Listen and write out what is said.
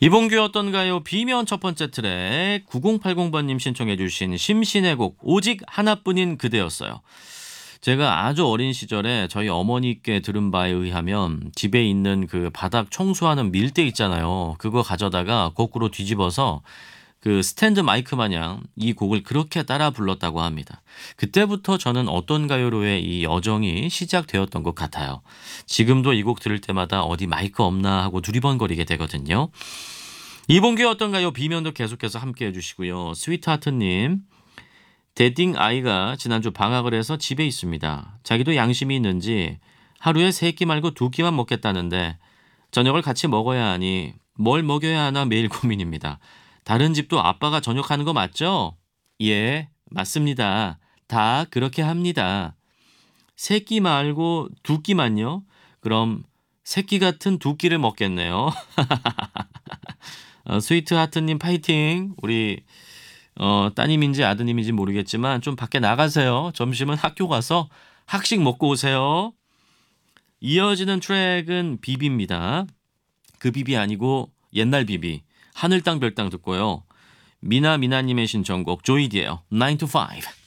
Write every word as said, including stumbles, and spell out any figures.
이봉규 어떤가요? 비면 첫 번째 트랙 구공팔공번님 신청해 주신 심신의 곡 오직 하나뿐인 그대였어요. 제가 아주 어린 시절에 저희 어머니께 들은 바에 의하면 집에 있는 그 바닥 청소하는 밀대 있잖아요. 그거 가져다가 거꾸로 뒤집어서 그 스탠드 마이크 마냥 이 곡을 그렇게 따라 불렀다고 합니다. 그때부터 저는 어떤 가요로의 이 여정이 시작되었던 것 같아요. 지금도 이 곡 들을 때마다 어디 마이크 없나 하고 두리번거리게 되거든요. 이봉규 어떤가요? 비면도 계속해서 함께 해주시고요. 스위트하트님, 데딩 아이가 지난주 방학을 해서 집에 있습니다. 자기도 양심이 있는지 하루에 세 끼 말고 두 끼만 먹겠다는데 저녁을 같이 먹어야 하니 뭘 먹여야 하나 매일 고민입니다. 다른 집도 아빠가 저녁하는 거 맞죠? 예, 맞습니다. 다 그렇게 합니다. 세 끼 말고 두 끼만요? 그럼 새끼 같은 두 끼를 먹겠네요. 어, 스위트하트님 파이팅. 우리 어, 따님인지 아드님인지 모르겠지만 좀 밖에 나가세요. 점심은 학교 가서 학식 먹고 오세요. 이어지는 트랙은 비비입니다. 그 비비 아니고 옛날 비비. 하늘 땅 별 땅 듣고요. 미나 미나님의 신청곡 조이디예요. 나인 to 파이브.